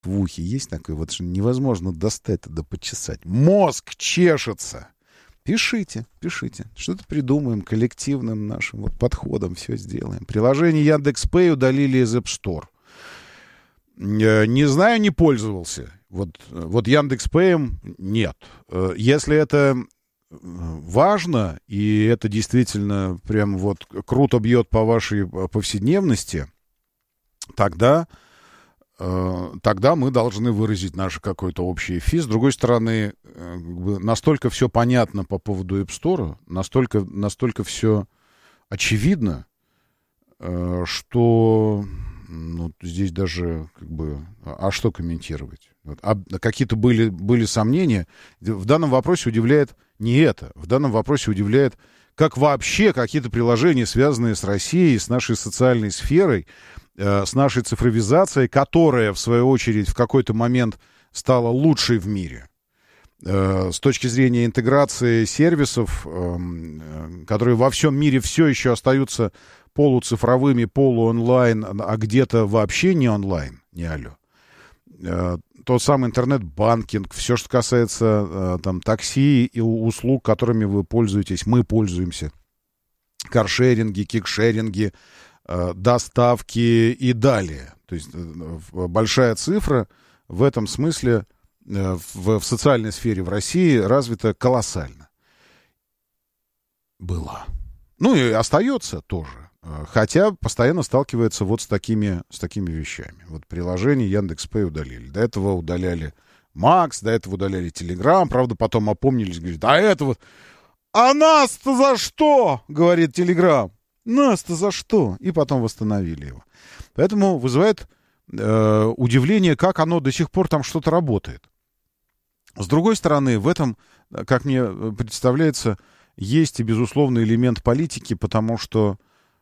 в ухе есть такой, вот что невозможно достать туда, почесать. Мозг чешется. Пишите. Что-то придумаем коллективным нашим вот подходом, все сделаем. Приложение Яндекс.Пэй удалили из App Store. Не знаю, не пользовался. Вот Яндекс.Пэем нет. Если это важно, и это действительно прям вот круто бьет по вашей повседневности, тогда мы должны выразить наше какое-то общее фи. С другой стороны, настолько все понятно по поводу App Store, настолько все очевидно, что здесь даже а что комментировать? Какие-то были сомнения. В данном вопросе удивляет не это. В данном вопросе удивляет, как вообще какие-то приложения, связанные с Россией, с нашей социальной сферой, с нашей цифровизацией, которая, в свою очередь, в какой-то момент стала лучшей в мире. С точки зрения интеграции сервисов, которые во всем мире все еще остаются полуцифровыми, полуонлайн, а где-то вообще не онлайн, не алло. Тот самый интернет-банкинг, все, что касается такси и услуг, которыми вы пользуетесь, мы пользуемся. Каршеринги, кикшеринги, доставки и далее. То есть большая цифра в этом смысле в социальной сфере в России развита колоссально. Была. И остается тоже. Хотя постоянно сталкивается вот с такими вещами. Вот приложение Яндекс.Пэй удалили. До этого удаляли Макс, до этого удаляли Телеграм. Правда, потом опомнились, говорят, а нас-то за что? Говорит Телеграм. Нас-то за что? И потом восстановили его. Поэтому вызывает удивление, как оно до сих пор там что-то работает. С другой стороны, в этом, как мне представляется, есть и безусловный элемент политики, потому что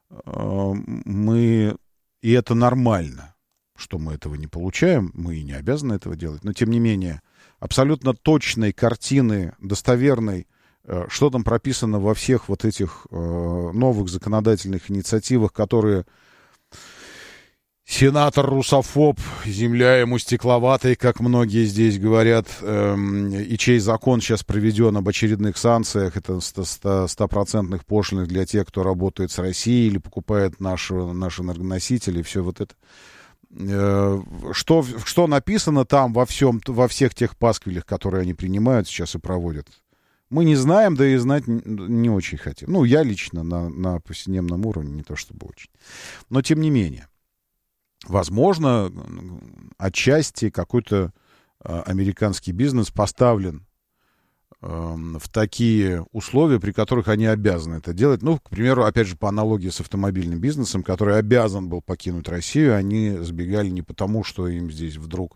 и это нормально, что мы этого не получаем, мы и не обязаны этого делать, но тем не менее, абсолютно точной картины, достоверной, что там прописано во всех вот этих новых законодательных инициативах, которые сенатор-русофоб, земля ему стекловатой, как многие здесь говорят, и чей закон сейчас проведен об очередных санкциях, это 100% пошлиных для тех, кто работает с Россией или покупает наши энергоносители, все вот это. Что написано там во всех тех пасквилях, которые они принимают сейчас и проводят, мы не знаем, да и знать не очень хотим. Я лично на повседневном уровне не то чтобы очень. Но тем не менее. Возможно, отчасти какой-то американский бизнес поставлен в такие условия, при которых они обязаны это делать. К примеру, опять же, по аналогии с автомобильным бизнесом, который обязан был покинуть Россию, они сбегали не потому, что им здесь вдруг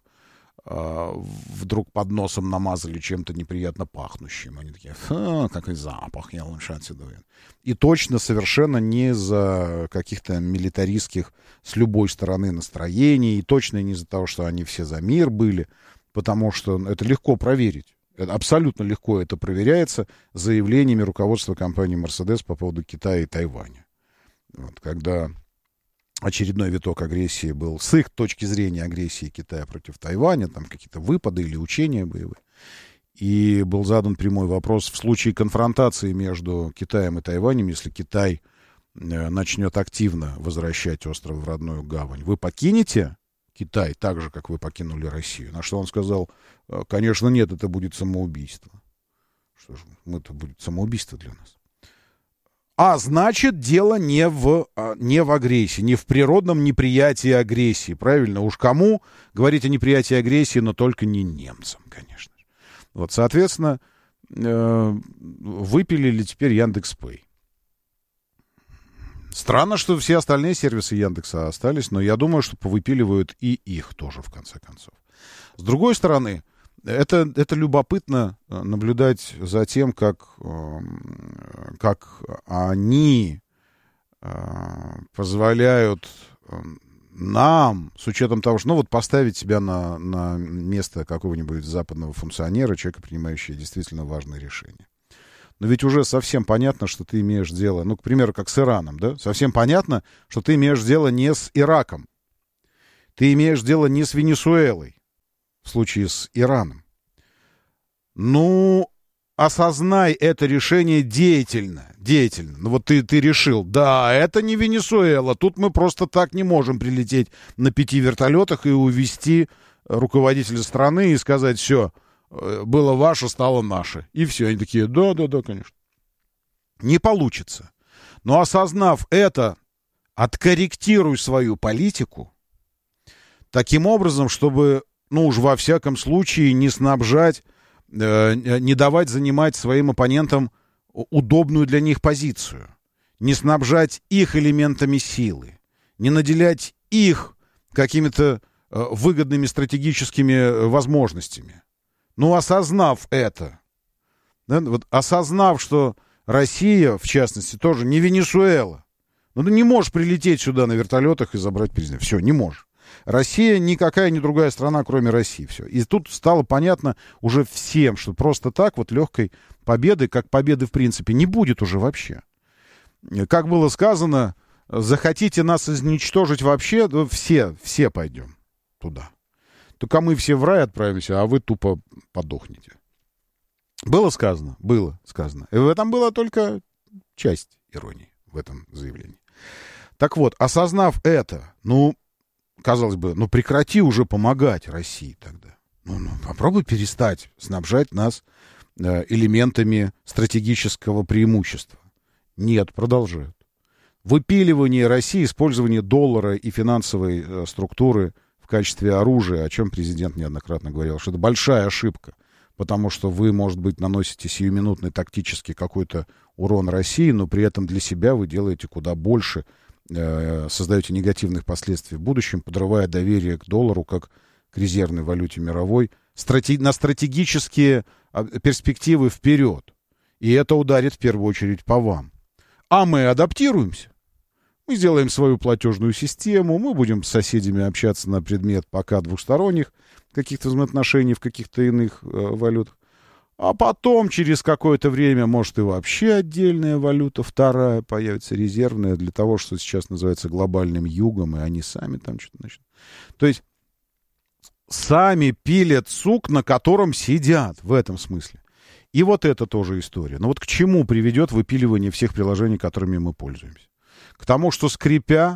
под носом намазали чем-то неприятно пахнущим. Они такие, какой запах, я лучше отсюда уеду. И точно совершенно не из-за каких-то милитаристских с любой стороны настроений, и точно не из-за того, что они все за мир были, потому что это легко проверить. Абсолютно легко это проверяется заявлениями руководства компании «Мерседес» по поводу Китая и Тайваня. Когда очередной виток агрессии был, с их точки зрения, агрессии Китая против Тайваня, там какие-то выпады или учения боевые. И был задан прямой вопрос: в случае конфронтации между Китаем и Тайванем, если Китай начнет активно возвращать остров в родную гавань, вы покинете Китай так же, как вы покинули Россию? На что он сказал: конечно, нет, это будет самоубийство. Что ж, это будет самоубийство для нас. Значит, дело не в агрессии, не в природном неприятии агрессии. Правильно? Уж кому говорить о неприятии агрессии, но только не немцам, конечно. Соответственно, выпилили теперь Яндекс.Пэй. Странно, что все остальные сервисы Яндекса остались, но я думаю, что повыпиливают и их тоже, в конце концов. С другой стороны, это любопытно наблюдать за тем, как они позволяют нам, с учетом того, что, поставить себя на место какого-нибудь западного функционера, человека, принимающего действительно важные решения. Но ведь уже совсем понятно, что ты имеешь дело, к примеру, как с Ираном, да? Совсем понятно, что ты имеешь дело не с Ираком. Ты имеешь дело не с Венесуэлой. в случае с Ираном. Ну, осознай это решение деятельно. Ну вот ты решил, да, это не Венесуэла, тут мы просто так не можем прилететь на 5 вертолетах и увезти руководителя страны и сказать, все, было ваше, стало наше. И все, они такие, да, конечно. Не получится. Но осознав это, откорректируй свою политику таким образом, чтобы, ну уж во всяком случае, не снабжать, не давать занимать своим оппонентам удобную для них позицию, не снабжать их элементами силы, не наделять их какими-то выгодными стратегическими возможностями. Ну, осознав это, да, вот осознав, что Россия, в частности, тоже не Венесуэла, ну, ты не можешь прилететь сюда на вертолетах и забрать президента. Все, не можешь. Россия никакая не другая страна, кроме России. Все. И тут стало понятно уже всем, что просто так вот легкой победы, как победы в принципе, не будет уже вообще. Как было сказано, захотите нас изничтожить вообще, то все пойдем туда. Только мы все в рай отправимся, а вы тупо подохнете. Было сказано? Было сказано. И в этом была только часть иронии, в этом заявлении. Так вот, осознав это, ну, казалось бы, ну прекрати уже помогать России тогда. Ну, попробуй перестать снабжать нас элементами стратегического преимущества. Нет, продолжают. Выпиливание России, использование доллара и финансовой структуры в качестве оружия, о чем президент неоднократно говорил, что это большая ошибка, потому что вы, может быть, наносите сиюминутный тактический какой-то урон России, но при этом для себя вы делаете куда больше, создаете негативных последствий в будущем, подрывая доверие к доллару как к резервной валюте мировой, на стратегические перспективы вперед. И это ударит в первую очередь по вам. А мы адаптируемся. Мы сделаем свою платежную систему, мы будем с соседями общаться на предмет пока двухсторонних каких-то взаимоотношений в каких-то иных валютах. А потом, через какое-то время, может и вообще отдельная валюта, вторая появится, резервная, для того, что сейчас называется глобальным югом, и они сами там что-то начнут. То есть сами пилят сук, на котором сидят, в этом смысле. И вот это тоже история. Но вот к чему приведет выпиливание всех приложений, которыми мы пользуемся? К тому, что скрипя,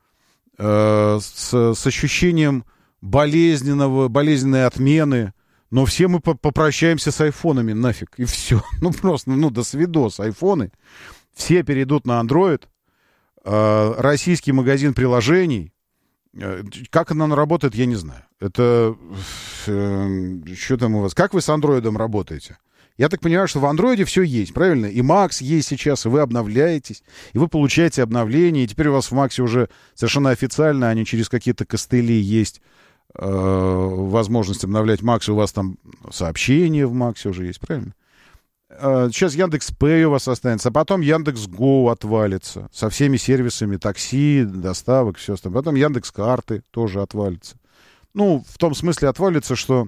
с ощущением болезненной отмены, но все мы попрощаемся с айфонами нафиг, и все. Ну, просто, до свидос, айфоны. Все перейдут на Android. Российский магазин приложений. Как оно работает, я не знаю. Это... Что там у вас? Как вы с Android работаете? Я так понимаю, что в Android все есть, правильно? И Max есть сейчас, и вы обновляетесь, и вы получаете обновления, и теперь у вас в Max уже совершенно официально, а не через какие-то костыли есть возможность обновлять Max, у вас там сообщения в Max уже есть, правильно? Сейчас Яндекс.Пэй у вас останется, а потом Яндекс.Го отвалится со всеми сервисами такси, доставок, все остальное. Потом Яндекс.Карты тоже отвалится. Ну, в том смысле отвалится, что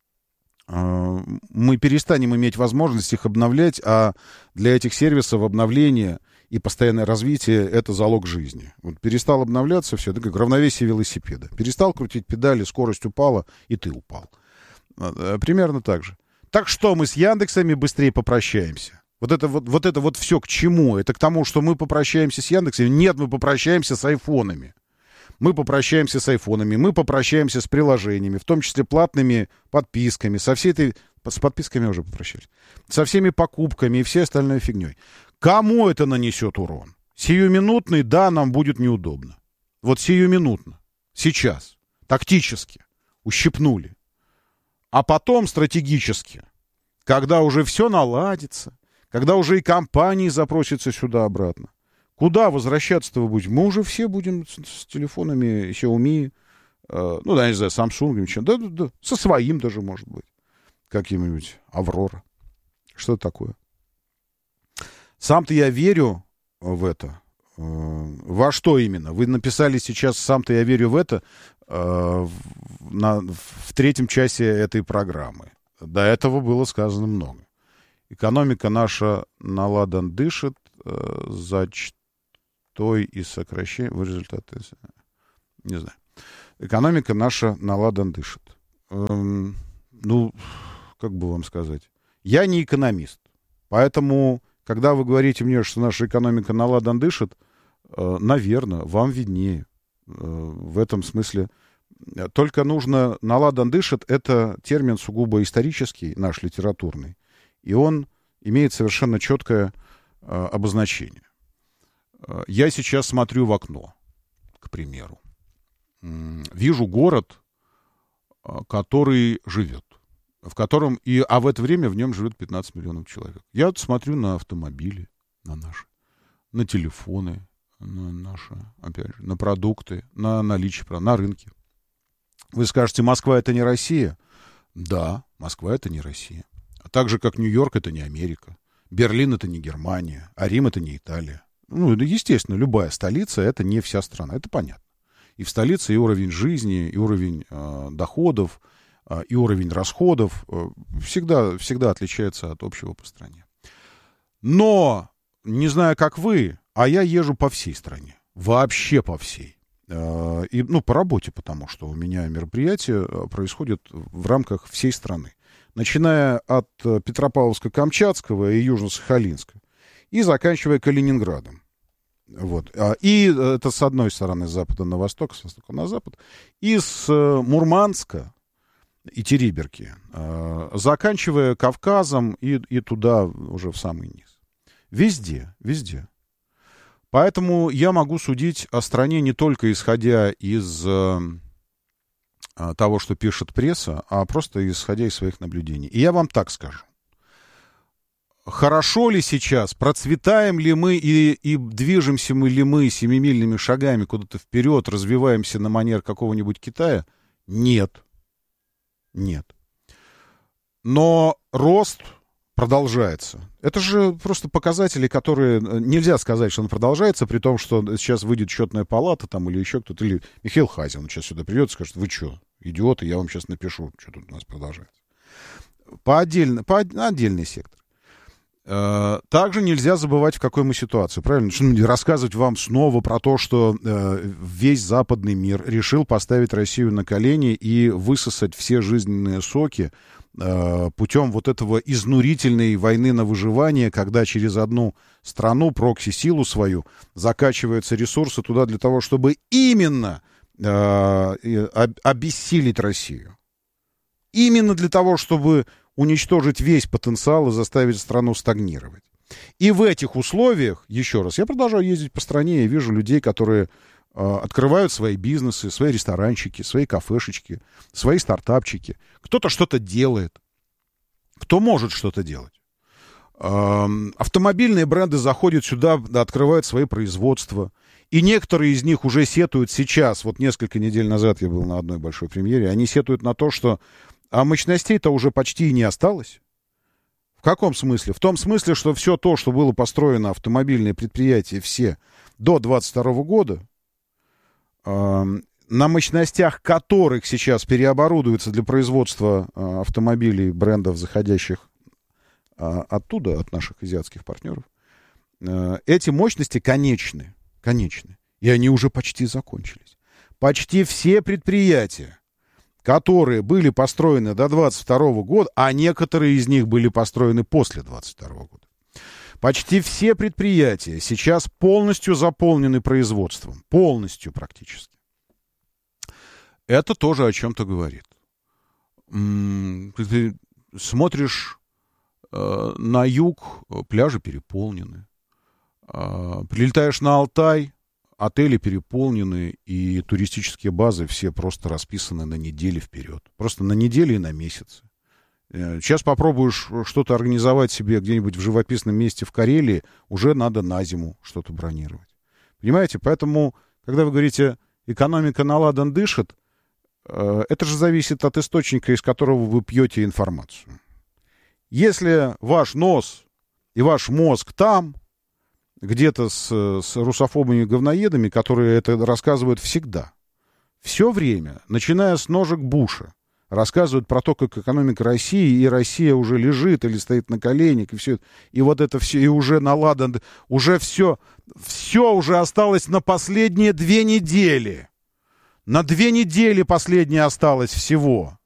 мы перестанем иметь возможность их обновлять, а для этих сервисов обновление и постоянное развитие — это залог жизни. Вот перестал обновляться, все, это как равновесие велосипеда. Перестал крутить педали, скорость упала, и ты упал. Примерно так же. Так что мы с Яндексами быстрее попрощаемся? Вот это все к чему? Это к тому, что мы попрощаемся с Яндексами? Нет, мы попрощаемся с айфонами. Мы попрощаемся с айфонами, мы попрощаемся с приложениями, в том числе платными подписками, с подписками уже попрощались, со всеми покупками и всей остальной фигней. Кому это нанесет урон? Сиюминутный, да, нам будет неудобно. Вот сиюминутно, сейчас, тактически ущипнули. А потом стратегически, когда уже все наладится, когда уже и компании запросятся сюда обратно. Куда возвращаться-то вы будете? Мы уже все будем с телефонами Xiaomi, я не знаю, Samsung, да, со своим даже, может быть, каким-нибудь Аврора. Что это такое? Сам-то я верю в это. Во что именно? Вы написали сейчас «Сам-то я верю в это» в третьем часе этой программы. До этого было сказано много. Экономика наша наладан дышит, зачтой и сокращение в результате... Не знаю. Экономика наша наладан дышит. Ну, как бы вам сказать, я не экономист, поэтому, когда вы говорите мне, что наша экономика на ладан дышит, наверное, вам виднее. В этом смысле только нужно на ладан дышит, это термин сугубо исторический, наш литературный, и он имеет совершенно четкое обозначение. Я сейчас смотрю в окно, к примеру. Вижу город, который живет, в котором а в это время в нем живет 15 миллионов человек. Я вот смотрю на автомобили, на наши, на телефоны, на наши, опять же, на продукты, на наличие, на рынке. Вы скажете, Москва — это не Россия? Да, Москва — это не Россия. А так же, как Нью-Йорк — это не Америка. Берлин — это не Германия. А Рим — это не Италия. Ну, естественно, любая столица — это не вся страна. Это понятно. И в столице и уровень жизни, и уровень доходов, и уровень расходов всегда отличается от общего по стране. Но, не знаю, как вы, а я езжу по всей стране. Вообще по всей. И, по работе, потому что у меня мероприятия происходят в рамках всей страны. Начиная от Петропавловска-Камчатского и Южно-Сахалинска и заканчивая Калининградом. Вот. И это с одной стороны, с запада на восток, с востока на запад. И с Мурманска и Териберки, заканчивая Кавказом и туда уже в самый низ. Везде, везде. Поэтому я могу судить о стране не только исходя из того, что пишет пресса, а просто исходя из своих наблюдений. И я вам так скажу. Хорошо ли сейчас, процветаем ли мы и движемся ли мы семимильными шагами куда-то вперед, развиваемся на манер какого-нибудь Китая? Нет. Нет. Но рост продолжается. Это же просто показатели, которые нельзя сказать, что он продолжается, при том, что сейчас выйдет счетная палата там или еще кто-то, или Михаил Хазин сейчас сюда придет и скажет, вы что, идиоты, я вам сейчас напишу, что тут у нас продолжается. Отдельный сектор. Также нельзя забывать, в какой мы ситуации, правильно? Рассказывать вам снова про то, что весь западный мир решил поставить Россию на колени и высосать все жизненные соки путем вот этого изнурительной войны на выживание, когда через одну страну, прокси-силу свою, закачиваются ресурсы туда для того, чтобы именно обессилить Россию. Именно для того, чтобы уничтожить весь потенциал и заставить страну стагнировать. И в этих условиях, еще раз, я продолжаю ездить по стране и вижу людей, которые открывают свои бизнесы, свои ресторанчики, свои кафешечки, свои стартапчики. Кто-то что-то делает. Кто может что-то делать? Автомобильные бренды заходят сюда, открывают свои производства. И некоторые из них уже сетуют сейчас. Вот несколько недель назад я был на одной большой премьере. Они сетуют на то, что мощностей-то уже почти и не осталось. В каком смысле? В том смысле, что все то, что было построено, автомобильные предприятия все до 2022 года, на мощностях которых сейчас переоборудуются для производства автомобилей брендов, заходящих оттуда, от наших азиатских партнеров, эти мощности конечны. И они уже почти закончились. Почти все предприятия, которые были построены до 22 года, а некоторые из них были построены после 22 года. Почти все предприятия сейчас полностью заполнены производством. Полностью практически. Это тоже о чем-то говорит. Ты смотришь на юг, пляжи переполнены. Прилетаешь на Алтай, отели переполнены, и туристические базы все просто расписаны на недели вперед. Просто на недели и на месяцы. Сейчас попробуешь что-то организовать себе где-нибудь в живописном месте в Карелии, уже надо на зиму что-то бронировать. Понимаете? Поэтому, когда вы говорите, экономика на ладан дышит, это же зависит от источника, из которого вы пьете информацию. Если ваш нос и ваш мозг там, где-то с русофобами-говноедами, которые это рассказывают всегда, все время, начиная с ножек Буша, рассказывают про то, как экономика России, и Россия уже лежит или стоит на коленях, и все, и вот это все, и уже наладано, уже все уже осталось на последние 2 недели. На 2 недели последнее осталось всего.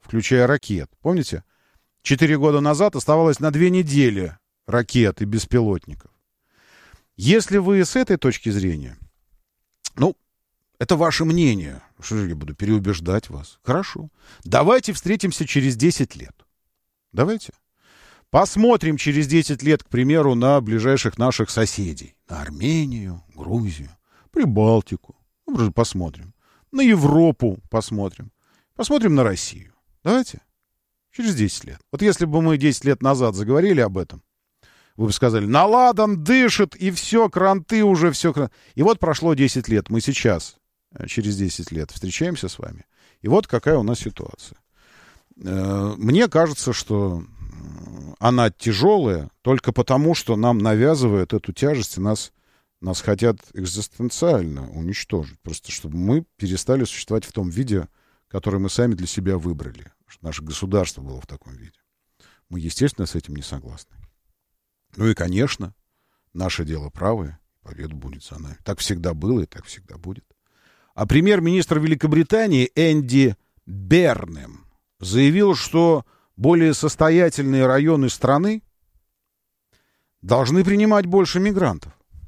включая ракет. Помните? 4 года назад оставалось на 2 недели ракет и беспилотников. Если вы с этой точки зрения, ну, это ваше мнение. Что же я буду переубеждать вас? Хорошо. Давайте встретимся через 10 лет. Давайте. Посмотрим через 10 лет, к примеру, на ближайших наших соседей. На Армению, Грузию, Прибалтику. Ну, посмотрим. На Европу посмотрим. Посмотрим на Россию. Давайте. Через 10 лет. Вот если бы мы 10 лет назад заговорили об этом, вы бы сказали, наладан дышит, и все, кранты уже, все. И вот прошло 10 лет. Мы сейчас, через 10 лет, встречаемся с вами. И вот какая у нас ситуация. Мне кажется, что она тяжелая только потому, что нам навязывают эту тяжесть, и нас хотят экзистенциально уничтожить. Просто чтобы мы перестали существовать в том виде, который мы сами для себя выбрали. Что наше государство было в таком виде. Мы, естественно, с этим не согласны. Ну и, конечно, наше дело правое, победа будет за нами. Так всегда было и так всегда будет. А премьер-министр Великобритании Энди Бернем заявил, что более состоятельные районы страны должны принимать больше мигрантов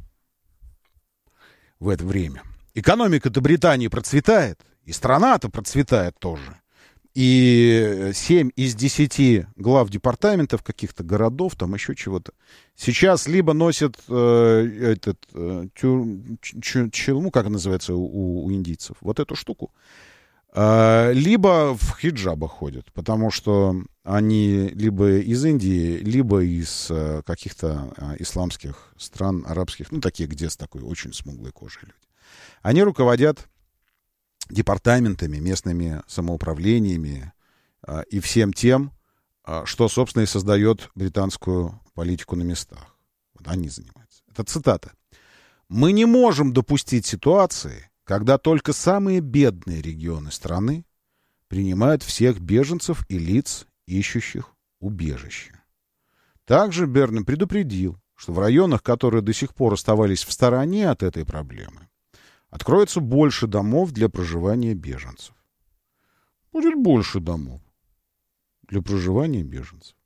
в это время. Экономика-то Британии процветает, и страна-то процветает тоже. И 7 из 10 глав департаментов каких-то городов, там еще чего-то, сейчас либо носят челму, как называется у индийцев, вот эту штуку, либо в хиджабах ходят, потому что они либо из Индии, либо из каких-то исламских стран, арабских, ну, такие, где с такой очень смуглой кожей люди. Они руководят департаментами, местными самоуправлениями и всем тем, что, собственно, и создает британскую политику на местах. Вот они занимаются. Это цитата. «Мы не можем допустить ситуации, когда только самые бедные регионы страны принимают всех беженцев и лиц, ищущих убежище». Также Бернем предупредил, что в районах, которые до сих пор оставались в стороне от этой проблемы, откроется больше домов для проживания беженцев. Будет больше домов для проживания беженцев.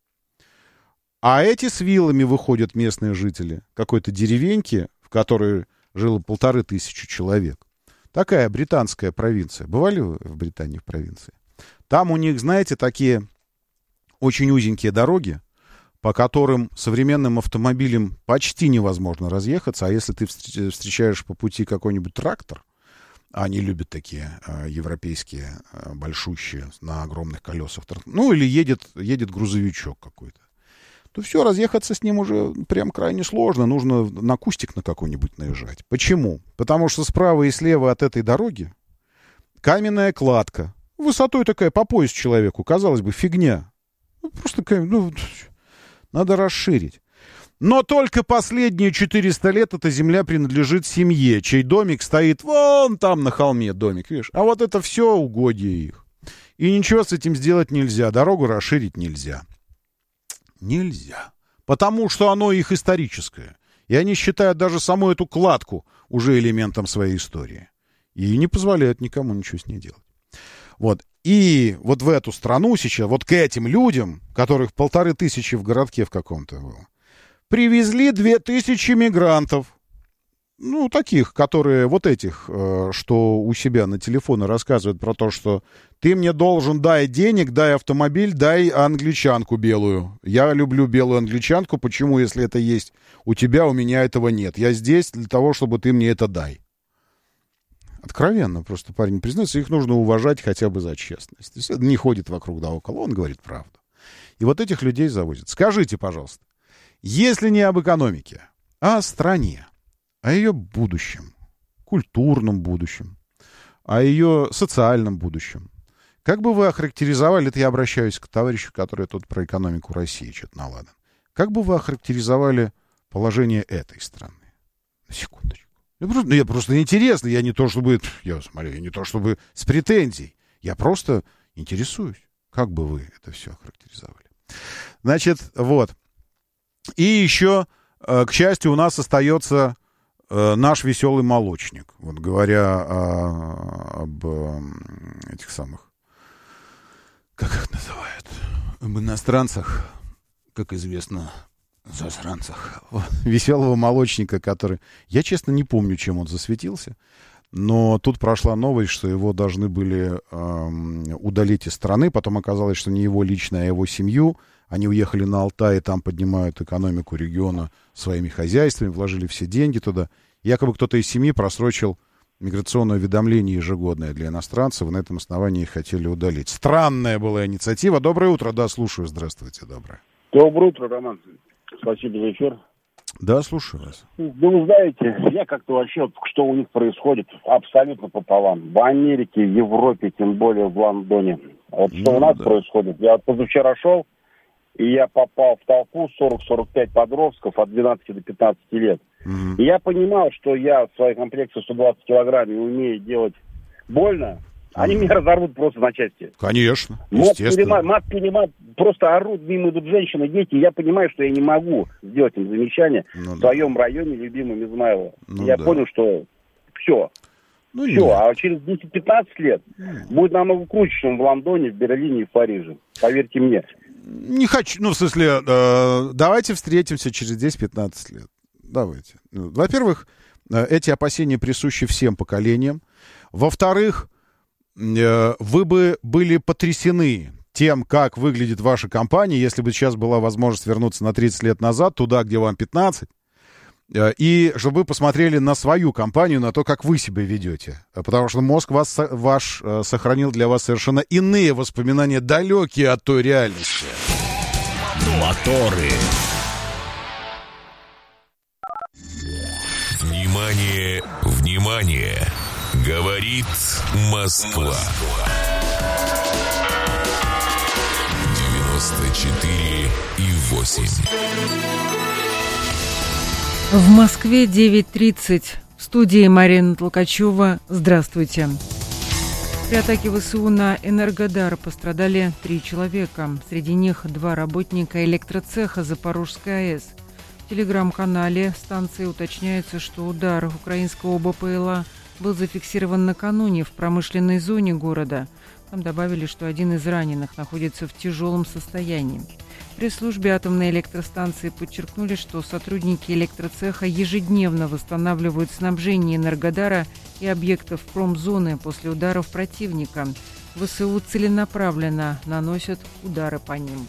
А эти с вилами выходят местные жители какой-то деревеньки, в которой жило 1500 человек. Такая британская провинция. Бывали вы в Британии в провинции? Там у них, знаете, такие очень узенькие дороги, по которым современным автомобилем почти невозможно разъехаться, а если ты встречаешь по пути какой-нибудь трактор, а они любят такие европейские, большущие, на огромных колесах, ну или едет грузовичок какой-то, то все, разъехаться с ним уже прям крайне сложно, нужно на кустик на какой-нибудь наезжать. Почему? Потому что справа и слева от этой дороги каменная кладка, высотой такая по пояс человеку, казалось бы, фигня. Просто надо расширить. Но только последние 400 лет эта земля принадлежит семье, чей домик стоит вон там на холме, домик, видишь? А вот это все угодья их. И ничего с этим сделать нельзя, дорогу расширить нельзя. Нельзя. Потому что оно их историческое. И они считают даже саму эту кладку уже элементом своей истории. И не позволяют никому ничего с ней делать. Вот. И вот в эту страну сейчас, вот к этим людям, которых 1500 в городке в каком-то было, привезли 2000 мигрантов. Ну, таких, которые, вот этих, что у себя на телефоне рассказывают про то, что ты мне должен, дай денег, дай автомобиль, дай англичанку белую. Я люблю белую англичанку, почему, если это есть у тебя, у меня этого нет. Я здесь для того, чтобы ты мне это дай. Откровенно просто парень признается, их нужно уважать хотя бы за честность. То есть это не ходит вокруг да около, он говорит правду. И вот этих людей завозят. Скажите, пожалуйста, если не об экономике, а о стране, о ее будущем, культурном будущем, о ее социальном будущем, как бы вы охарактеризовали, это я обращаюсь к товарищу, который тут про экономику России что-то наладан, как бы вы охарактеризовали положение этой страны? На секундочку. Я просто интересно, я не то чтобы с претензией, я просто интересуюсь, как бы вы это все охарактеризовали. Значит, вот. И еще, к счастью, у нас остается наш веселый молочник. Вот говоря об этих самых как их называют, об иностранцах, как известно, засранцах, веселого молочника, который... Я, честно, не помню, чем он засветился, но тут прошла новость, что его должны были удалить из страны, потом оказалось, что не его лично, а его семью. Они уехали на Алтай, и там поднимают экономику региона своими хозяйствами, вложили все деньги туда. Якобы кто-то из семьи просрочил миграционное уведомление ежегодное для иностранцев, и на этом основании их хотели удалить. Странная была инициатива. Доброе утро, да, слушаю, здравствуйте, доброе. Доброе утро, Роман. Спасибо за эфир. Да, слушаю вас. Ну, вы знаете, я как-то вообще, что у них происходит, абсолютно пополам. В Америке, в Европе, тем более в Лондоне. Вот что у нас происходит. Я вот позавчера шел, и я попал в толпу 40-45 подростков от 12 до 15 лет. И я понимал, что я в своей комплекции 120 килограмм не умею делать больно. Они меня разорвут просто на части. Конечно, естественно. Мат перемат, просто орут, мимо идут женщины, дети. Я понимаю, что я не могу сделать им замечание в своем районе, любимом Измайлово. Я понял, что все. Все, а через 10-15 лет будет намного круче, чем в Лондоне, в Берлине и в Париже. Поверьте мне. Не хочу, в смысле, давайте встретимся через 10-15 лет. Давайте. Во-первых, эти опасения присущи всем поколениям. Во-вторых, вы бы были потрясены тем, как выглядит ваша компания, если бы сейчас была возможность вернуться на 30 лет назад, туда, где вам 15, и чтобы вы посмотрели на свою компанию, на то, как вы себя ведете. Потому что мозг ваш сохранил для вас совершенно иные воспоминания, далекие от той реальности. Моторы. Внимание, внимание! Говорит Москва. 94,8. В Москве 9:30. В студии Марина Толкачева. Здравствуйте. При атаке ВСУ на Энергодар пострадали 3 человека. Среди них 2 работника электроцеха Запорожской АЭС. В телеграм-канале станции уточняется, что удар украинского БПЛА был зафиксирован накануне в промышленной зоне города. Там добавили, что один из раненых находится в тяжелом состоянии. В пресс-службе атомной электростанции подчеркнули, что сотрудники электроцеха ежедневно восстанавливают снабжение Энергодара и объектов промзоны после ударов противника. ВСУ целенаправленно наносят удары по ним.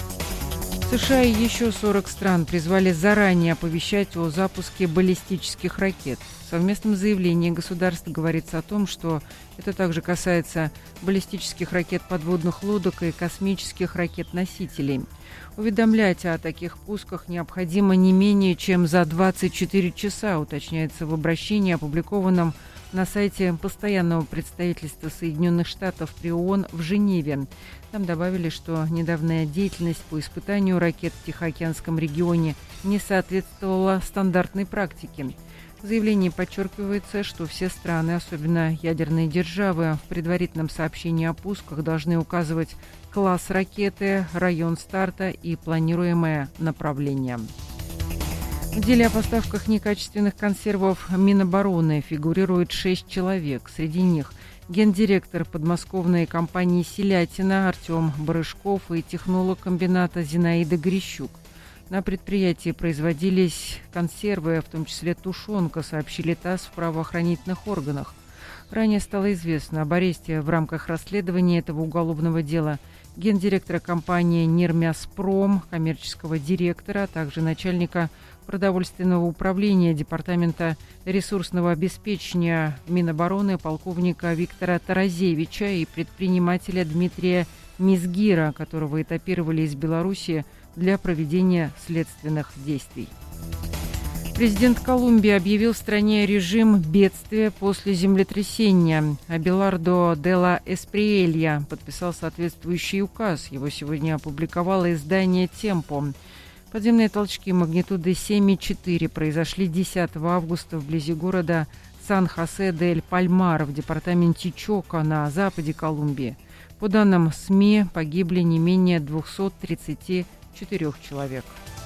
США и еще 40 стран призвали заранее оповещать о запуске баллистических ракет. В совместном заявлении государств говорится о том, что это также касается баллистических ракет подводных лодок и космических ракет-носителей. Уведомлять о таких пусках необходимо не менее чем за 24 часа, уточняется в обращении, опубликованном на сайте постоянного представительства Соединенных Штатов при ООН в Женеве. Там добавили, что недавняя деятельность по испытанию ракет в Тихоокеанском регионе не соответствовала стандартной практике. В заявлении подчеркивается, что все страны, особенно ядерные державы, в предварительном сообщении о пусках должны указывать класс ракеты, район старта и планируемое направление. В деле о поставках некачественных консервов Минобороны фигурирует 6 человек. Среди них гендиректор подмосковной компании «Селятина» Артем Барышков и технолог комбината Зинаида Грищук. На предприятии производились консервы, в том числе тушенка, сообщили ТАСС в правоохранительных органах. Ранее стало известно об аресте в рамках расследования этого уголовного дела гендиректора компании «Нирмяспром», коммерческого директора, а также начальника продовольственного управления Департамента ресурсного обеспечения Минобороны полковника Виктора Таразевича и предпринимателя Дмитрия Мизгира, которого этапировали из Беларуси для проведения следственных действий. Президент Колумбии объявил в стране режим бедствия после землетрясения. Абелардо де ла Эсприелья подписал соответствующий указ. Его сегодня опубликовало издание «Темпо». Подземные толчки магнитудой 7,4 произошли 10 августа вблизи города Сан-Хосе-дель-Пальмар в департаменте Чоко на западе Колумбии. По данным СМИ, погибли не менее 234 человек.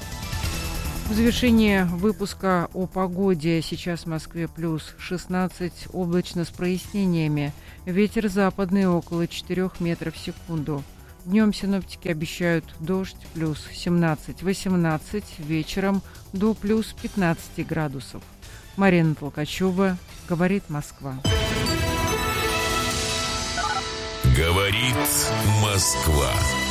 В завершении выпуска о погоде. Сейчас в Москве плюс 16, облачно с прояснениями. Ветер западный около 4 метров в секунду. Днем синоптики обещают дождь плюс 17-18, вечером до плюс 15 градусов. Марина Толкачева, говорит Москва. Говорит Москва.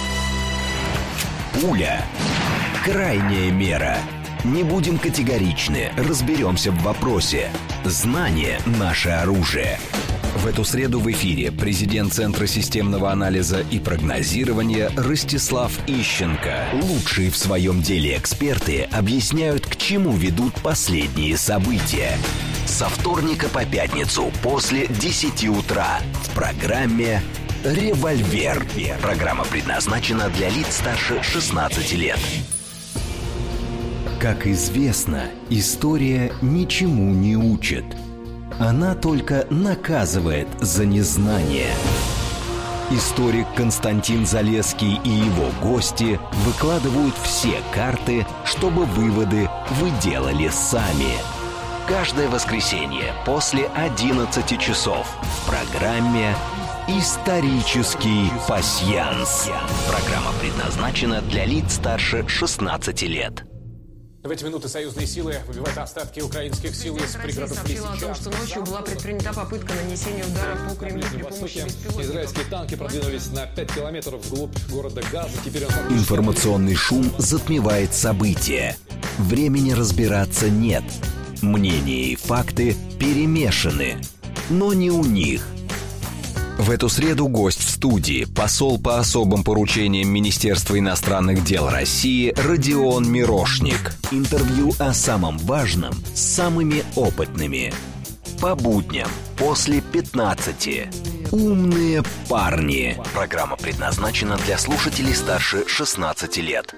Пуля. Крайняя мера. Не будем категоричны, разберемся в вопросе. Знание – наше оружие. В эту среду в эфире президент Центра системного анализа и прогнозирования Ростислав Ищенко. Лучшие в своем деле эксперты объясняют, к чему ведут последние события. Со вторника по пятницу после 10 утра в программе «Револьвер». Программа предназначена для лиц старше 16 лет. Как известно, история ничему не учит. Она только наказывает за незнание. Историк Константин Залесский и его гости выкладывают все карты, чтобы выводы вы делали сами. Каждое воскресенье после 11 часов в программе «Исторический пасьянс». Программа предназначена для лиц старше 16 лет. В эти минуты союзные силы выбивают остатки украинских сил из пригородов Лисича. О том, что ночью была предпринята попытка нанесения удара по Кремлю при помощи беспилотников. Израильские танки продвинулись на 5 километров вглубь города Газа. Теперь Информационный шум затмевает события. Времени разбираться нет. Мнения и факты перемешаны. Но не у них. В эту среду гость в студии, посол по особым поручениям Министерства иностранных дел России Родион Мирошник. Интервью о самом важном с самыми опытными. По будням после 15. Умные парни. Программа предназначена для слушателей старше 16 лет.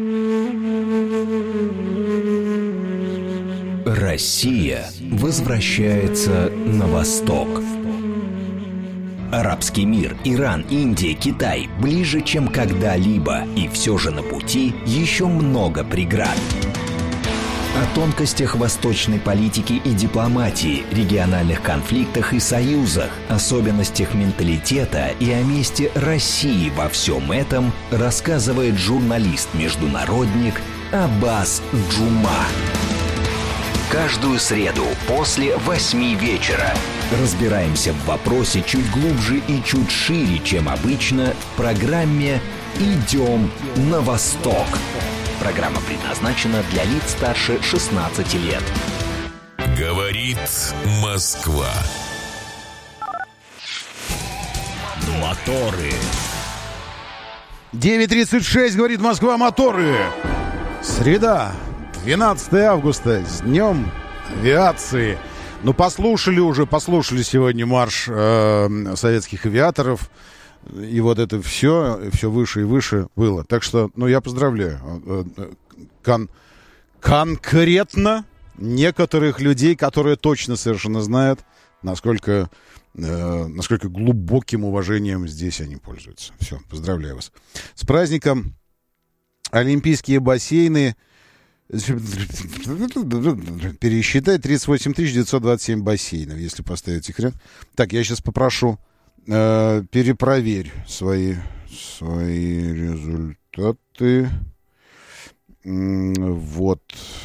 Россия возвращается на восток. Арабский мир, Иран, Индия, Китай ближе, чем когда-либо, и все же на пути еще много преград. О тонкостях восточной политики и дипломатии, региональных конфликтах и союзах, особенностях менталитета и о месте России во всем этом рассказывает журналист-международник Аббас Джума. Каждую среду после 8 вечера разбираемся в вопросе чуть глубже и чуть шире, чем обычно, в программе «Идем на восток». Программа предназначена для лиц старше 16 лет. Говорит Москва. Моторы. 9:36, говорит Москва, моторы. Среда, 12 августа, с днем авиации. Ну, послушали сегодня марш советских авиаторов. И вот это все выше и выше было. Так что, я поздравляю конкретно некоторых людей, которые точно совершенно знают, насколько глубоким уважением здесь они пользуются. Все, поздравляю вас. С праздником. Олимпийские бассейны. Пересчитай, 38 927 бассейнов, если поставить их рядом. Так, я сейчас попрошу, перепроверь свои результаты. Вот,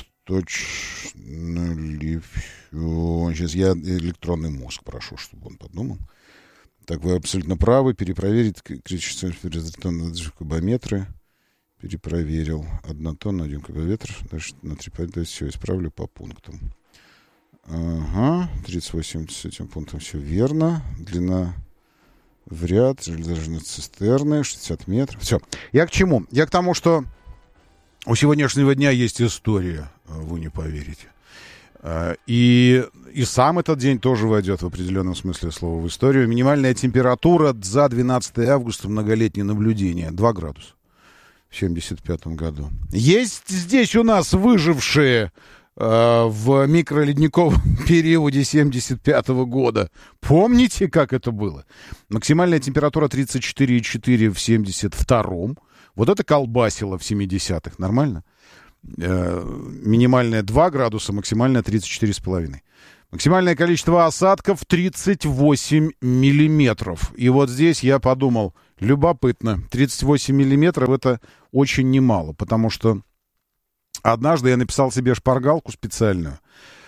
точно ли все. Сейчас я электронный мозг прошу, чтобы он подумал. Так, вы абсолютно правы. Перепроверить критические кубометры. Перепроверил. 1 тонна, 1 кубометр. Дальше на 3, все, исправлю по пунктам. Ага, 38 с этим пунктом все верно. Длина в ряд, железнодорожные цистерны, 60 метров. Все. Я к чему? Я к тому, что у сегодняшнего дня есть история, вы не поверите. И сам этот день тоже войдет в определенном смысле слова в историю. Минимальная температура за 12 августа, многолетнее наблюдение, 2 градуса. В 1975 году. Есть здесь у нас выжившие в микроледниковом периоде 1975 года. Помните, как это было? Максимальная температура 34,4 в 1972. Вот это колбасило в 70-х. Нормально? Минимальная 2 градуса, максимальная 34,5. Максимальное количество осадков 38 миллиметров. И вот здесь я подумал, Любопытно. 38 миллиметров — это очень немало, потому что однажды я написал себе шпаргалку специальную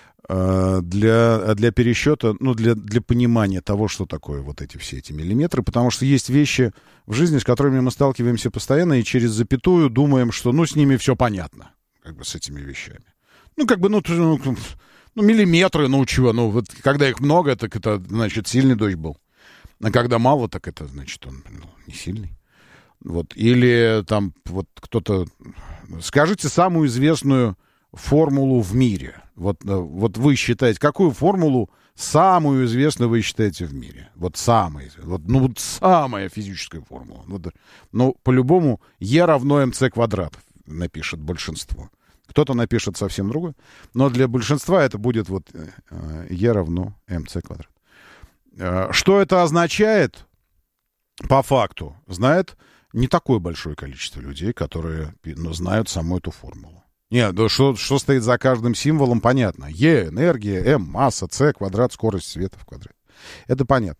для пересчета, ну, для понимания того, что такое вот все эти миллиметры, потому что есть вещи в жизни, с которыми мы сталкиваемся постоянно, и через запятую думаем, что, ну, с ними все понятно, как бы с этими вещами. Ну, как бы, ну миллиметры, ну, чего, ну, вот когда их много, так это, значит, сильный дождь был. А когда мало, так это, значит, он не сильный. Вот. Или там вот кто-то... Скажите самую известную формулу в мире. Вот вы считаете, какую формулу самую известную вы считаете в мире? Вот самая физическая формула. Вот, ну, по-любому Е равно МЦ квадрат напишет большинство. Кто-то напишет совсем другое. Но для большинства это будет вот Е равно МЦ квадрат. Что это означает, по факту, знает не такое большое количество людей, которые знают саму эту формулу. Нет, да что стоит за каждым символом, понятно. Е — энергия, М — масса, С — квадрат, скорость света в квадрате. Это понятно.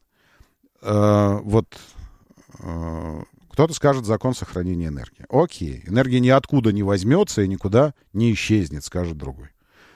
Кто-то скажет закон сохранения энергии. Окей, энергия ниоткуда не возьмется и никуда не исчезнет, скажет другой.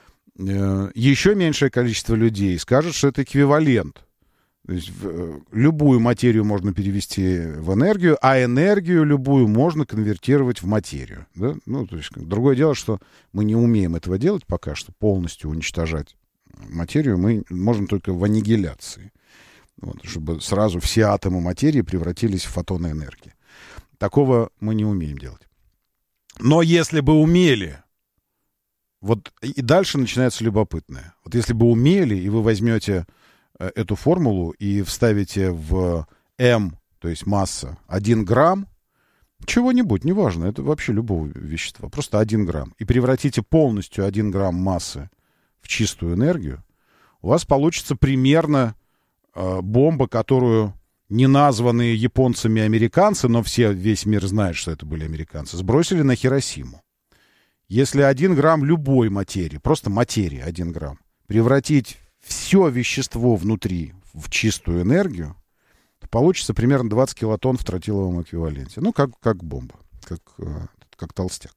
Еще меньшее количество людей скажет, что это эквивалент. То есть любую материю можно перевести в энергию, а энергию любую можно конвертировать в материю. Да? Ну, то есть, другое дело, что мы не умеем этого делать пока что, полностью уничтожать материю мы можем только в аннигиляции. Вот, чтобы сразу все атомы материи превратились в фотоны энергии. Такого мы не умеем делать. Но если бы умели, вот и дальше начинается любопытное. Вот если бы умели, и вы возьмете эту формулу и вставите в М, то есть масса, 1 грамм, чего-нибудь, неважно, это вообще любого вещества, просто 1 грамм, и превратите полностью 1 грамм массы в чистую энергию, у вас получится примерно бомба, которую неназванные японцами американцы, но весь мир знает, что это были американцы, сбросили на Хиросиму. Если 1 грамм любой материи, просто материи 1 грамм, превратить все вещество внутри в чистую энергию, то получится примерно 20 килотонн в тротиловом эквиваленте. Ну, как бомба, как толстяк.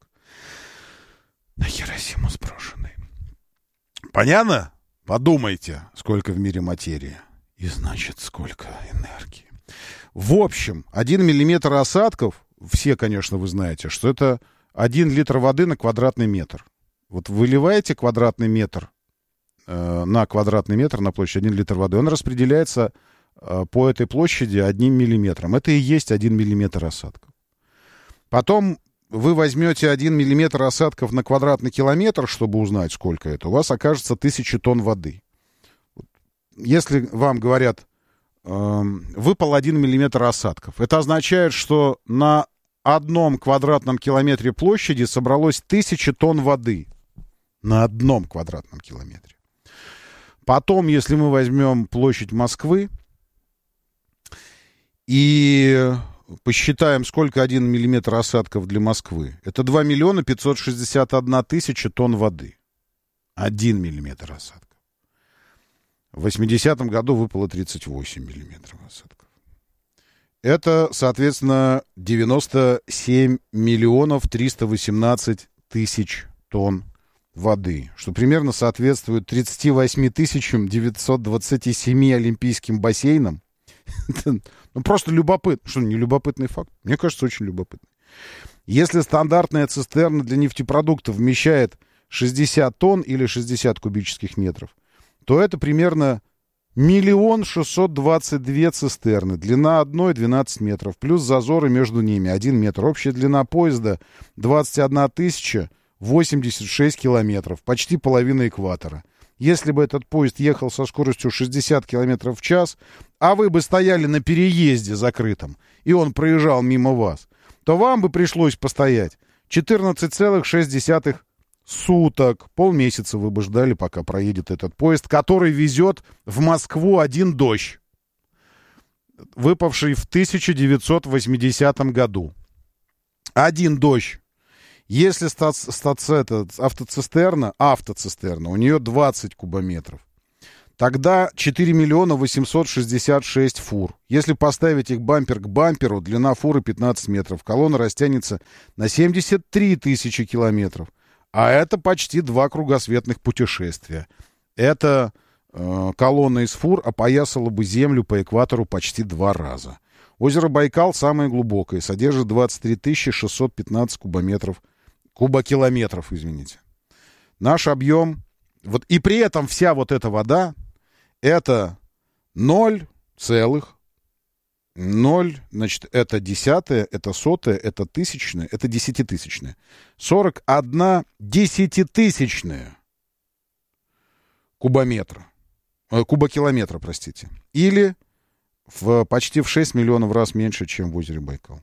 На Хиросиму сброшенный. Понятно? Подумайте, сколько в мире материи. И значит, сколько энергии. В общем, 1 миллиметр осадков, все, конечно, вы знаете, что это 1 литр воды на квадратный метр. Вот выливаете квадратный метр на квадратный метр на площадь 1 литр воды, он распределяется по этой площади 1 миллиметром. Это и есть 1 миллиметр осадков. Потом вы возьмете 1 миллиметр осадков на квадратный километр, чтобы узнать, сколько это, у вас окажется 1000 тонн воды. Если вам говорят, выпал 1 миллиметр осадков, это означает, что на 1 квадратном километре площади собралось 1000 тонн воды. На 1 квадратном километре. Потом, если мы возьмем площадь Москвы и посчитаем, сколько 1 миллиметр осадков для Москвы, это 2 миллиона 561 тысяча тонн воды. 1 миллиметр осадков. В 80-м году выпало 38 миллиметров осадков. Это, соответственно, 97 миллионов 318 тысяч тонн воды, что примерно соответствует 38 927 олимпийским бассейнам. Ну, просто любопытно. Что, не любопытный факт? Мне кажется, очень любопытный. Если стандартная цистерна для нефтепродуктов вмещает 60 тонн или 60 кубических метров, то это примерно 1 622 цистерны. Длина одной 12 метров, плюс зазоры между ними 1 метр. Общая длина поезда 21 086 километров, почти половина экватора. Если бы этот поезд ехал со скоростью 60 километров в час, а вы бы стояли на переезде закрытом, и он проезжал мимо вас, то вам бы пришлось постоять 14,6 суток. Полмесяца вы бы ждали, пока проедет этот поезд, который везет в Москву 1 дождь, выпавший в 1980 году. 1 дождь. Если автоцистерна, у нее 20 кубометров, тогда 4 миллиона 866 фур. Если поставить их бампер к бамперу, длина фуры 15 метров. Колонна растянется на 73 тысячи километров. А это почти 2 кругосветных путешествия. Эта колонна из фур опоясала бы Землю по экватору почти 2 раза. Озеро Байкал самое глубокое, содержит 23 615 кубокилометров, извините. Наш объем, вот, и при этом вся вот эта вода, это 0, значит, это десятая, это сотая, это тысячная, это десятитысячная. 41 десятитысячная кубокилометра, простите. Или почти в 6 миллионов раз меньше, чем в озере Байкал.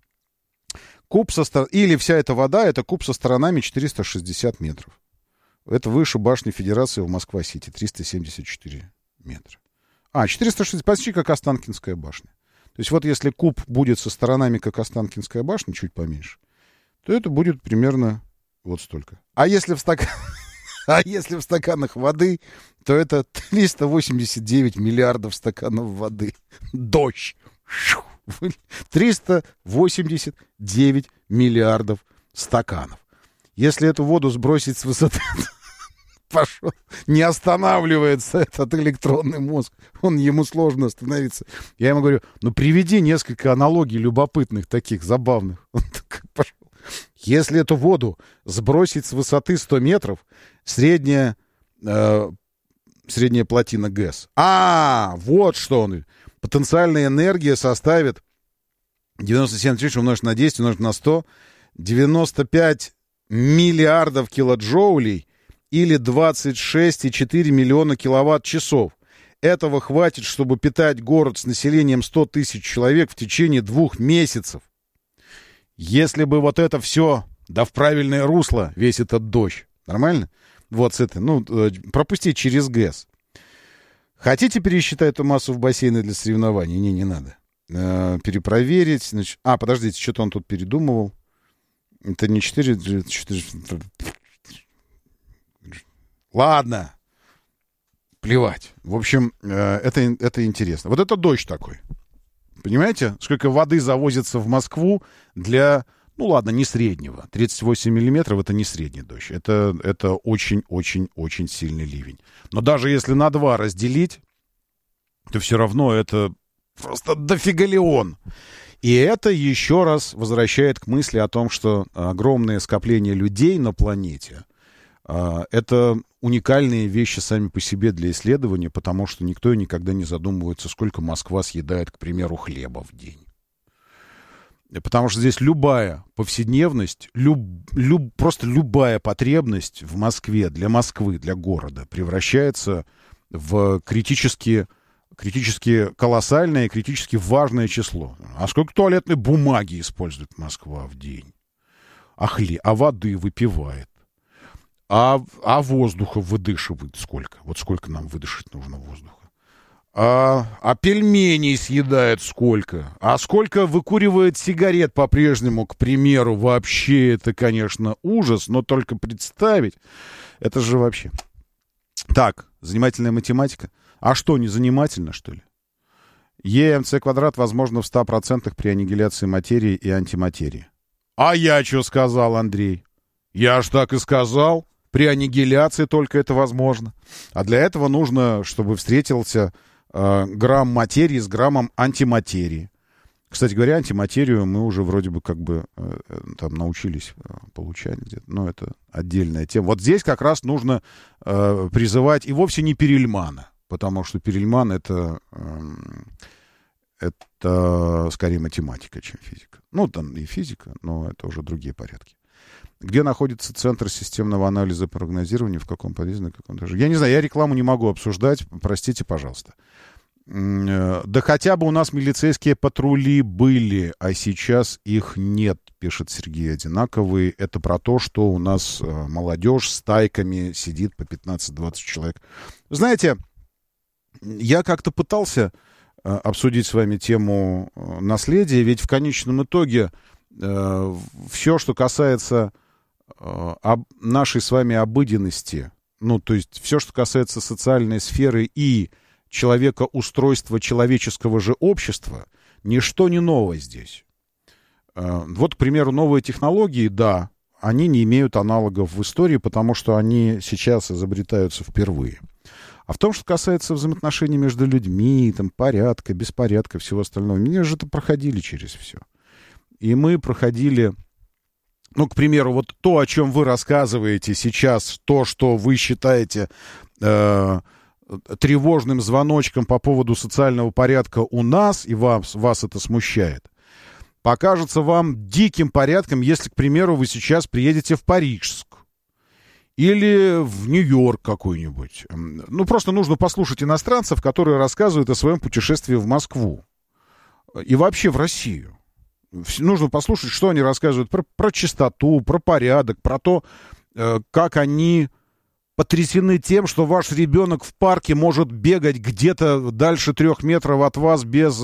Или вся эта вода, это куб со сторонами 460 метров. Это выше башни Федерации в Москва-Сити, 374 метра. 460, почти как Останкинская башня. То есть вот если куб будет со сторонами, как Останкинская башня, чуть поменьше, то это будет примерно вот столько. А если в стаканах воды, то это 389 миллиардов стаканов воды. Дождь. 389 миллиардов стаканов. Если эту воду сбросить с высоты, пошел, не останавливается этот электронный мозг, ему сложно остановиться. Я ему говорю, приведи несколько аналогий любопытных, таких забавных. Он так пошел. Если эту воду сбросить с высоты 100 метров, средняя плотина ГЭС. Вот что он. Потенциальная энергия составит 97 тысяч умножить на 10 умножить на 100, 95 миллиардов килоджоулей или 26,4 миллиона киловатт-часов. Этого хватит, чтобы питать город с населением 100 тысяч человек в течение 2 месяцев. Если бы вот это все, в правильное русло, весь этот дождь. Нормально? Вот с этой, пропустить через ГЭС. Хотите пересчитать эту массу в бассейны для соревнований? Не надо. Перепроверить. Значит, подождите, что-то он тут передумывал. Это не 4... Ладно. Плевать. В общем, это интересно. Вот это дождь такой. Понимаете, сколько воды завозится в Москву для, не среднего. 38 миллиметров — это не средний дождь. Это очень-очень-очень сильный ливень. Но даже если на 2 разделить, то все равно это просто дофигалион. И это еще раз возвращает к мысли о том, что огромное скопление людей на планете это уникальные вещи сами по себе для исследования, потому что никто и никогда не задумывается, сколько Москва съедает, к примеру, хлеба в день. Потому что здесь любая повседневность, просто любая потребность в Москве, для Москвы, для города превращается в критически колоссальное и критически важное число. А сколько туалетной бумаги использует Москва в день? А воды выпивает? А воздуха выдышивает сколько? Вот сколько нам выдышать нужно воздуха? А пельменей съедает сколько? А сколько выкуривает сигарет по-прежнему, к примеру? Вообще это, конечно, ужас, но только представить, это же вообще... Так, занимательная математика. А что, не занимательно, что ли? ЕМЦ квадрат возможно в 100% при аннигиляции материи и антиматерии. А я что сказал, Андрей? Я ж так и сказал. При аннигиляции только это возможно. А для этого нужно, чтобы встретился грамм материи с граммом антиматерии. Кстати говоря, антиматерию мы уже вроде бы там научились получать где-то. Но это отдельная тема. Вот здесь как раз нужно призывать и вовсе не Перельмана. Потому что Перельман это скорее математика, чем физика. Там и физика, но это уже другие порядки. Где находится Центр системного анализа и прогнозирования, в каком подъезде, Я не знаю, я рекламу не могу обсуждать, простите, пожалуйста. Да хотя бы у нас милицейские патрули были, а сейчас их нет, пишет Сергей Одинаковый. Это про то, что у нас молодежь с тайками сидит по 15-20 человек. Знаете, я как-то пытался обсудить с вами тему наследия, ведь в конечном итоге все, что касается нашей с вами обыденности, ну, то есть все, что касается социальной сферы и человекоустройства человеческого же общества, ничто не новое здесь. Вот, к примеру, новые технологии, да, они не имеют аналогов в истории, потому что они сейчас изобретаются впервые. А в том, что касается взаимоотношений между людьми, там, порядка, беспорядка, всего остального, мы же это проходили через все. И мы проходили, ну, к примеру, вот то, о чем вы рассказываете сейчас, то, что вы считаете тревожным звоночком по поводу социального порядка у нас, и вас это смущает, покажется вам диким порядком, если, к примеру, вы сейчас приедете в Парижск или в Нью-Йорк какой-нибудь. Ну, просто нужно послушать иностранцев, которые рассказывают о своем путешествии в Москву и вообще в Россию. Нужно послушать, что они рассказывают про чистоту, про порядок, про то, как они потрясены тем, что ваш ребенок в парке может бегать где-то дальше 3 метров от вас без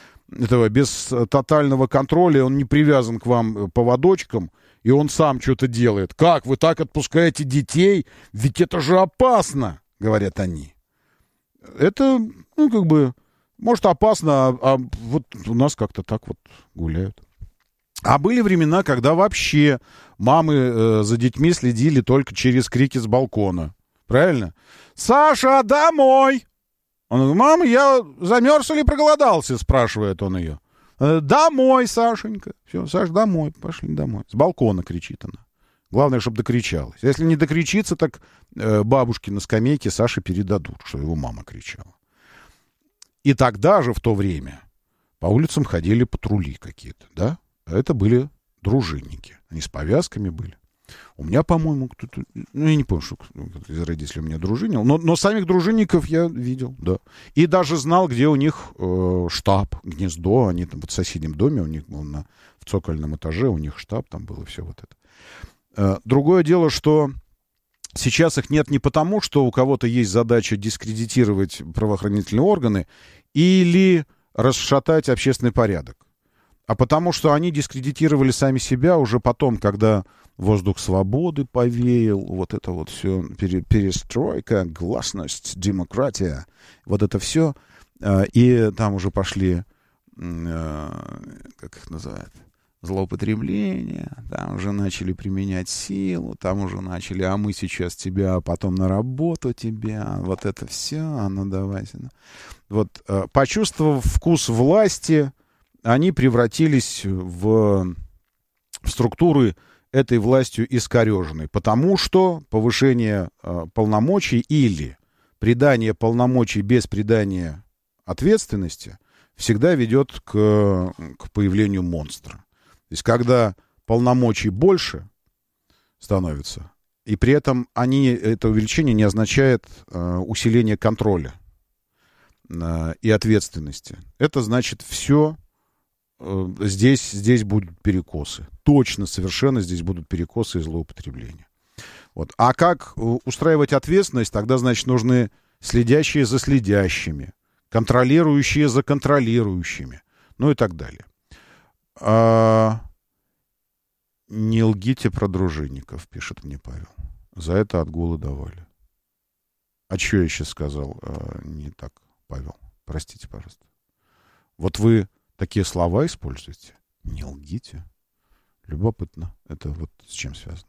тотального контроля, он не привязан к вам поводочком, и он сам что-то делает. Как вы так отпускаете детей? Ведь это же опасно, говорят они. Это, ну, как бы, может, опасно, а вот у нас как-то так вот гуляют. А были времена, когда вообще мамы за детьми следили только через крики с балкона. Правильно? «Саша, домой!» Он говорит: «Мама, я замерз или проголодался?» спрашивает он ее. «Домой, Сашенька». Все, Саш, домой, пошли домой. С балкона кричит она. Главное, чтобы докричалась. Если не докричится, так бабушки на скамейке Саше передадут, что его мама кричала. И тогда же, в то время, по улицам ходили патрули какие-то, да? Это были дружинники. Они с повязками были. У меня, по-моему, кто-то... Ну, я не помню, что кто-то из родителей у меня дружинил. Но самих дружинников я видел, да. И даже знал, где у них штаб, гнездо. Они там вот в соседнем доме, у них в цокольном этаже, у них штаб, там было все вот это. Другое дело, что сейчас их нет не потому, что у кого-то есть задача дискредитировать правоохранительные органы или расшатать общественный порядок, а потому что они дискредитировали сами себя уже потом, когда воздух свободы повеял, вот это вот все, перестройка, гласность, демократия, вот это все, и там уже пошли, как их называют, злоупотребления, там уже начали применять силу, там уже начали, а мы сейчас тебя, а потом на работу тебя, вот это все, ну давайте. Вот, почувствовав вкус власти, они превратились в структуры этой властью искореженной, потому что повышение полномочий или придание полномочий без придания ответственности всегда ведет к появлению монстра. То есть, когда полномочий больше становится, и при этом это увеличение не означает усиление контроля и ответственности. Это значит все... Здесь будут перекосы. Точно, совершенно здесь будут перекосы и злоупотребления. Вот. А как устраивать ответственность? Тогда, значит, нужны следящие за следящими, контролирующие за контролирующими, ну и так далее. Не лгите про дружинников, пишет мне Павел. За это отгулы давали. А что я сейчас сказал? Не так, Павел. Простите, пожалуйста. Вот вы такие слова используете? Не лгите. Любопытно. Это вот с чем связано.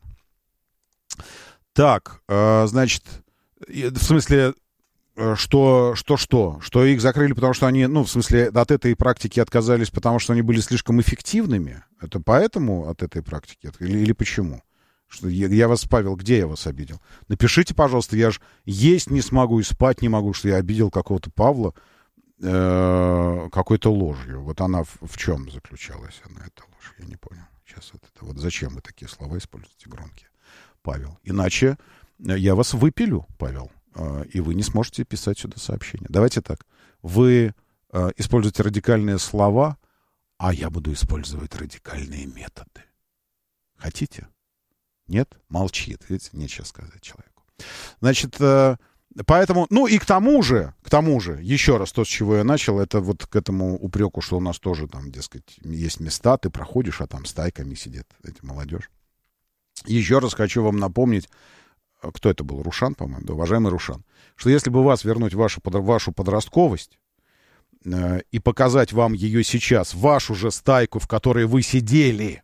Так, значит, в смысле, что их закрыли, потому что они, ну, в смысле, от этой практики отказались, потому что они были слишком эффективными? Это поэтому от этой практики? Или почему? Что я вас, Павел, где я вас обидел? Напишите, пожалуйста, я же есть не смогу и спать не могу, что я обидел какого-то Павла какой-то ложью. Вот она в чем заключалась, она эта ложь? Я не понял. Сейчас вот зачем вы такие слова используете громкие, Павел? Иначе я вас выпилю, Павел, и вы не сможете писать сюда сообщения. Давайте так. Вы используете радикальные слова, а я буду использовать радикальные методы. Хотите? Нет? Молчит. Видите, нечего сказать человеку. Значит, поэтому, ну и к тому же, еще раз то, с чего я начал, это вот к этому упреку, что у нас тоже там, дескать, есть места, ты проходишь, а там стайками сидит эта молодежь. Еще раз хочу вам напомнить, кто это был, Рушан, по-моему, да, уважаемый Рушан, что если бы вас вернуть вашу подростковость и показать вам ее сейчас, вашу же стайку, в которой вы сидели,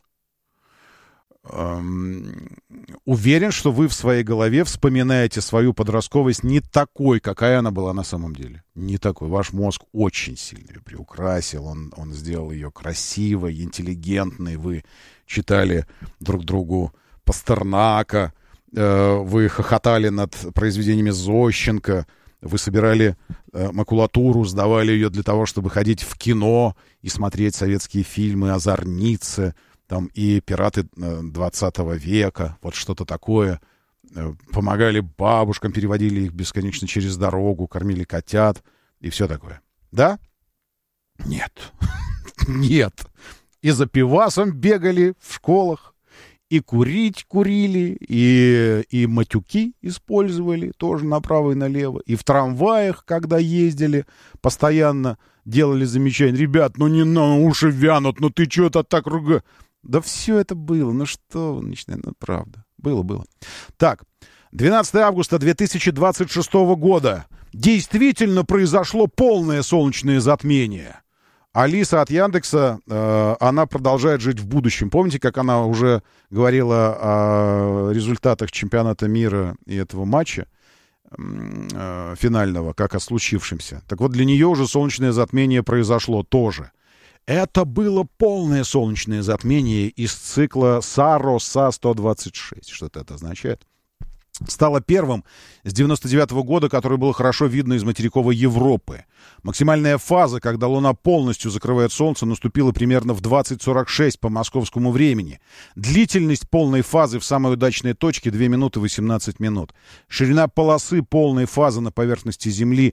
уверен, что вы в своей голове вспоминаете свою подростковость не такой, какая она была на самом деле. Не такой. Ваш мозг очень сильно ее приукрасил, он сделал ее красивой, интеллигентной. Вы читали друг другу Пастернака, вы хохотали над произведениями Зощенко, вы собирали макулатуру, сдавали ее для того, чтобы ходить в кино и смотреть советские фильмы о Зорнице, там и «Пираты 20 века», вот что-то такое. Помогали бабушкам, переводили их бесконечно через дорогу, кормили котят и все такое. Да? Нет. Нет. И за пивасом бегали в школах, и курить курили, и матюки использовали тоже направо и налево, и в трамваях, когда ездили, постоянно делали замечания. Ребят, ну не на уши вянут, ну ты что-то так ругаешь. Да все это было, ну что вы начинаете, ну правда, было. Так, 12 августа 2026 года действительно произошло полное солнечное затмение. Алиса от Яндекса, она продолжает жить в будущем. Помните, как она уже говорила о результатах чемпионата мира и этого матча финального, как о случившемся? Так вот, для нее уже солнечное затмение произошло тоже. Это было полное солнечное затмение из цикла САРО-СА-126. Что-то это означает. Стало первым с 99-го года, который было хорошо видно из материковой Европы. Максимальная фаза, когда Луна полностью закрывает Солнце, наступила примерно в 20:46 по московскому времени. Длительность полной фазы в самой удачной точке 2 минуты 18 минут. Ширина полосы полной фазы на поверхности Земли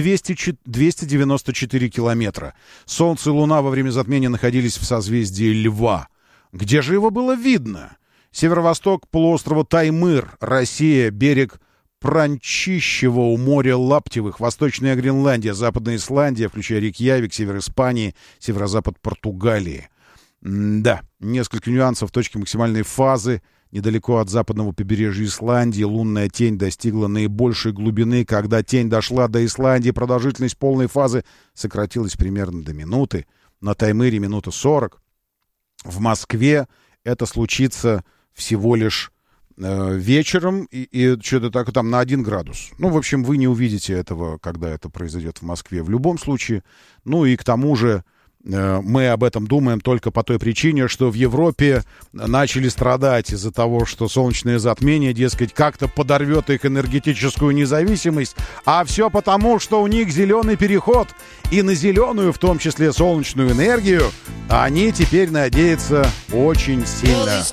294 километра. Солнце и Луна во время затмения находились в созвездии Льва. Где же его было видно? Северо-восток полуострова Таймыр, Россия, берег Пранчищева у моря Лаптевых, Восточная Гренландия, Западная Исландия, включая Рейкьявик, север Испании, северо-запад Португалии. Да, несколько нюансов. Точки максимальной фазы недалеко от западного побережья Исландии. Лунная тень достигла наибольшей глубины. Когда тень дошла до Исландии, продолжительность полной фазы сократилась примерно до минуты. На Таймыре минута 40. В Москве это случится всего лишь вечером и что-то так там на 1 градус. Ну, в общем, вы не увидите этого, когда это произойдет в Москве в любом случае. Ну и к тому же мы об этом думаем только по той причине, что в Европе начали страдать из-за того, что солнечное затмение, дескать, как-то подорвет их энергетическую независимость, а все потому, что у них зеленый переход, и на зеленую, в том числе солнечную энергию, они теперь надеются очень сильно.